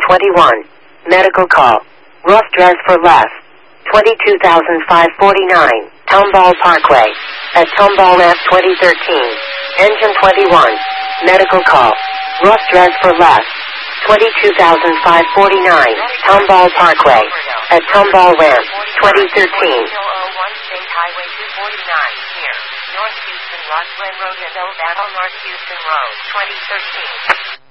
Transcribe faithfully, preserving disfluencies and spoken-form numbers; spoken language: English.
twenty-one. Medical call. Rough dress for less. twenty-two thousand five hundred forty-nine. Tomball Parkway. At Tomball F twenty thirteen. Engine twenty-one. Medical call. Rough dress for less. twenty-two thousand five hundred forty-nine. Tomball Parkway. At Tomball Ramp. twenty thirteen. State Highway two forty-nine, near North Houston, Rockland Road and Old Battle, North Houston Road, twenty thirteen.